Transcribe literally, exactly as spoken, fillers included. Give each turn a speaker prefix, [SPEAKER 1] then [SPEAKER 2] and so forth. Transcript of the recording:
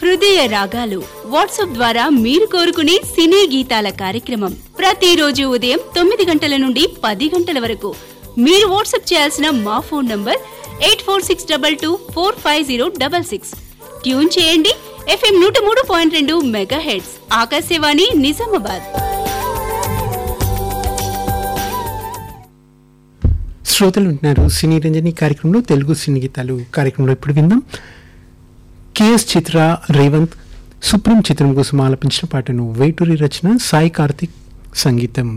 [SPEAKER 1] హృదయ రాగాలు వాట్సాప్ ద్వారా మీరు కోరుకునే సినీ గీతాల కార్యక్రమం ప్రతిరోజు ఉదయం తొమ్మిది గంటల నుండి పది గంటల వరకు. మీరు వాట్సాప్ చేయాల్సిన మా phone number eight four six double two four five zero double six. Tune చేయండి ఎఫ్ఎం నూట మూడు పాయింట్ రెండు మెగా హెడ్స్ ఆకాశవాణి నిజామాబాద్.
[SPEAKER 2] శ్రోతలు ఉంటున్నారు సినీ రంజని కార్యక్రమంలో తెలుగు సినీ గీతాలు కార్యక్రమంలో ఇప్పుడు విందాం. కేఎస్ చిత్ర రేవంత్ సుప్రీం చిత్రం కోసం ఆలపించిన పాటను వేటూరి రచన, సాయి కార్తిక్ సంగీతం.